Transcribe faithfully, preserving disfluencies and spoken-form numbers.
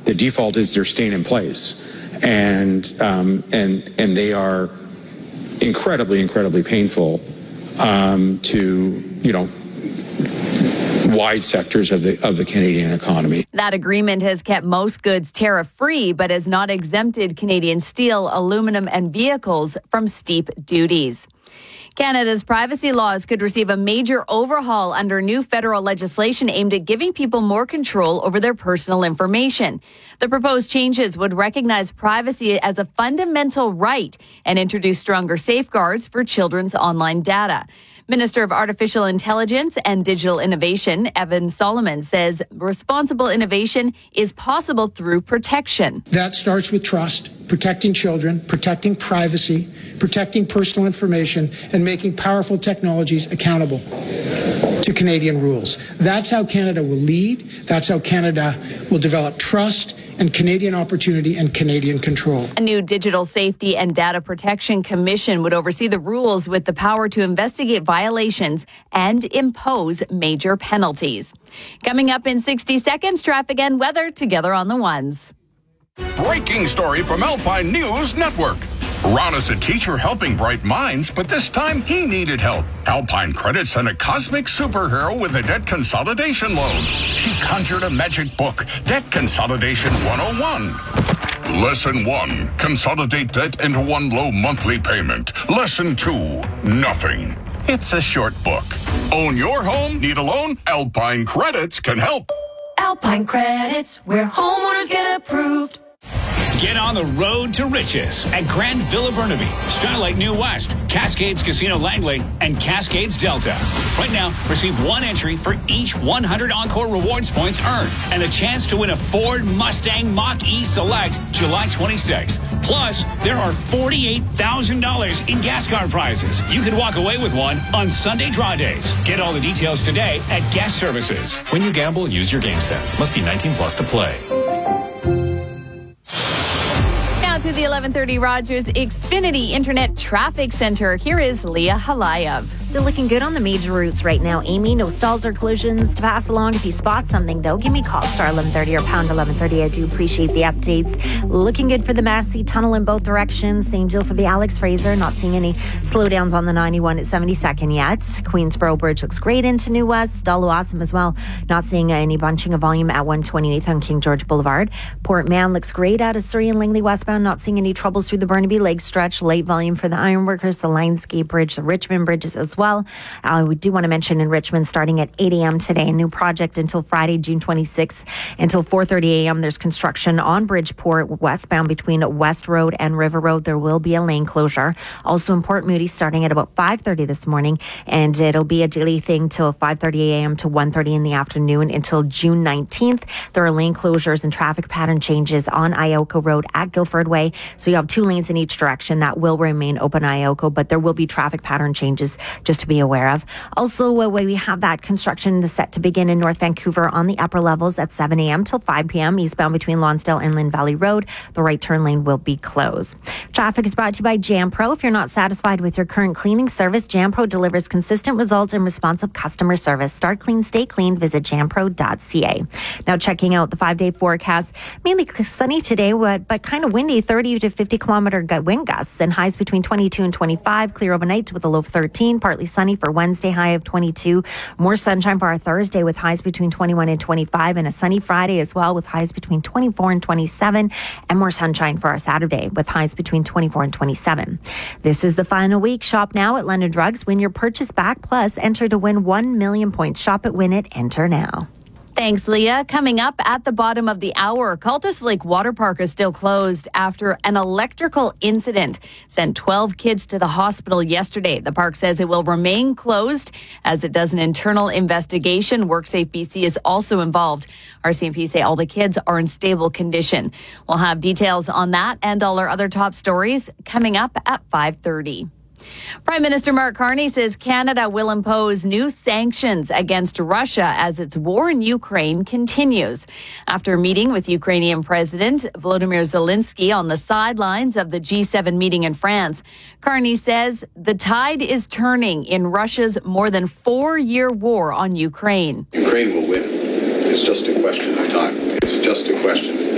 the default is they're staying in place. And, um, and, and they are incredibly, incredibly painful um, to, you know, wide sectors of the of the Canadian economy. That agreement has kept most goods tariff-free, but has not exempted Canadian steel, aluminum, and vehicles from steep duties. Canada's privacy laws could receive a major overhaul under new federal legislation aimed at giving people more control over their personal information. The proposed changes would recognize privacy as a fundamental right and introduce stronger safeguards for children's online data. Minister of Artificial Intelligence and Digital Innovation, Evan Solomon, says responsible innovation is possible through protection. That starts with trust, protecting children, protecting privacy, protecting personal information, and making powerful technologies accountable to Canadian rules. That's how Canada will lead. That's how Canada will develop trust and Canadian opportunity and Canadian control. A new Digital Safety and Data Protection Commission would oversee the rules with the power to investigate violations and impose major penalties. Coming up in sixty seconds, traffic and weather together on the ones. Breaking story from Alpine News Network. Ron is a teacher helping bright minds, but this time he needed help. Alpine Credit sent a cosmic superhero with a debt consolidation loan. She conjured a magic book, Debt Consolidation one oh one. Lesson one, consolidate debt into one low monthly payment. Lesson two, nothing. It's a short book. Own your home? Need a loan? Alpine Credits can help. Alpine Credits, where homeowners get approved. Get on the road to riches at Grand Villa Burnaby, Starlight New West, Cascades Casino Langley, and Cascades Delta. Right now, receive one entry for each one hundred Encore Rewards points earned and a chance to win a Ford Mustang Mach-E Select July twenty-sixth. Plus, there are forty-eight thousand dollars in gas card prizes. You could walk away with one on Sunday draw days. Get all the details today at Gas Services. When you gamble, use your game sense. Must be nineteen plus to play. To the eleven thirty Rogers Xfinity Internet Traffic Center. Here is Leah Halayev. Still looking good on the major routes right now, Amy. No stalls or collisions to pass along. If you spot something, though, give me a call, star eleven thirty or pound eleven thirty. I do appreciate the updates. Looking good for the Massey Tunnel in both directions. Same deal for the Alex Fraser. Not seeing any slowdowns on the ninety-one at seventy-second yet. Queensboro Bridge looks great into New West. Dalo-Awesome as well. Not seeing any bunching of volume at one twenty-eighth on King George Boulevard. Port Mann looks great out of Surrey and Langley westbound. Not seeing any troubles through the Burnaby Lake stretch. Light volume for the Ironworkers, the Lionsgate Bridge, the Richmond bridges as well. Uh, we do want to mention in Richmond, starting at eight a.m. today, a new project until Friday, June twenty-sixth, until four thirty a.m. There's construction on Bridgeport westbound between West Road and River Road. There will be a lane closure. Also in Port Moody, starting at about five thirty this morning, and it'll be a daily thing till five thirty a.m. to one thirty in the afternoon until June nineteenth. There are lane closures and traffic pattern changes on Ioko Road at Guildford Way. So you have two lanes in each direction that will remain open Ioko, but there will be traffic pattern changes just to be aware of. Also, uh, we have that construction set to begin in North Vancouver on the upper levels at seven a.m. till five p.m. eastbound between Lonsdale and Lynn Valley Road. The right turn lane will be closed. Traffic is brought to you by JamPro. If you're not satisfied with your current cleaning service, JamPro delivers consistent results and responsive customer service. Start clean, stay clean. Visit jampro dot c a. Now checking out the five-day forecast. Mainly sunny today, but kind of windy, thirty to fifty kilometer wind gusts, and highs between twenty-two and twenty-five. Clear overnight with a low of thirteen. Partly sunny for Wednesday, high of twenty-two. More sunshine for our Thursday with highs between twenty-one and twenty-five, and a sunny Friday as well with highs between twenty-four and twenty-seven, and more sunshine for our Saturday with highs between twenty-four and twenty-seven. This is the final week. Shop now at London Drugs. Win your purchase back, plus enter to win one million points. Shop at Win It. Enter now. Thanks, Leah. Coming up at the bottom of the hour, Cultus Lake Water Park is still closed after an electrical incident sent twelve kids to the hospital yesterday. The park says it will remain closed as it does an internal investigation. WorkSafe B C is also involved. R C M P say all the kids are in stable condition. We'll have details on that and all our other top stories coming up at five thirty. Prime Minister Mark Carney says Canada will impose new sanctions against Russia as its war in Ukraine continues. After meeting with Ukrainian President Volodymyr Zelensky on the sidelines of the G seven meeting in France, Carney says the tide is turning in Russia's more than four-year war on Ukraine. Ukraine will win. It's just a question of time. It's just a question